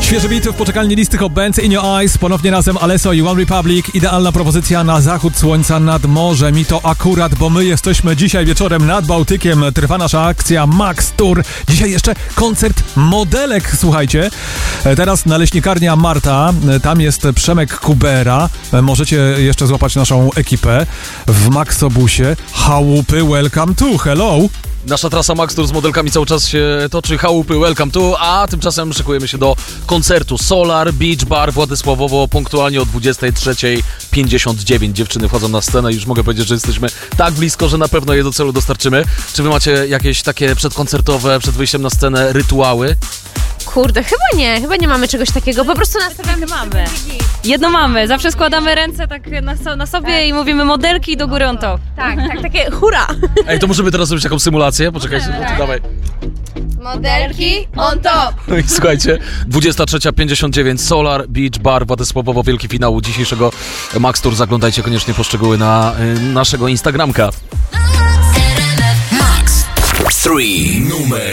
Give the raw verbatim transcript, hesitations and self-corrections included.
Świeże bity w poczekalni listy Hot Bands, In Your Eyes, ponownie razem Alesso i One Republic. Idealna propozycja na zachód słońca nad morzem i to akurat, bo my jesteśmy dzisiaj wieczorem nad Bałtykiem. Trwa nasza akcja Max Tour. Dzisiaj jeszcze koncert modelek, słuchajcie. Teraz naleśnikarnia Marta, tam jest Przemek Kubera. Możecie jeszcze złapać naszą ekipę w Maxobusie. Chałupy, welcome to, hello! Nasza trasa Max Tour z modelkami cały czas się toczy, chałupy, welcome to, a tymczasem szykujemy się do koncertu Solar Beach Bar Władysławowo punktualnie o dwudziestej trzeciej pięćdziesiąt dziewięć. Dziewczyny wchodzą na scenę i już mogę powiedzieć, że jesteśmy tak blisko, że na pewno je do celu dostarczymy. Czy wy macie jakieś takie przedkoncertowe, przed wyjściem na scenę rytuały? Kurde, chyba nie, chyba nie mamy czegoś takiego, po prostu nastawiamy mamy. Jedno mamy, zawsze składamy ręce tak na, so, na sobie tak. I mówimy modelki do góry on top. Tak, tak, takie hurra! Ej, to możemy teraz zrobić taką symulację? Poczekajcie, no to dawaj. Modelki on top! No i słuchajcie, dwudziesta trzecia pięćdziesiąt dziewięć, Solar Beach Bar Władysławowo, wielki finał dzisiejszego Max Tour. Zaglądajcie koniecznie po szczegóły na y, naszego Instagramka. Max trzy numer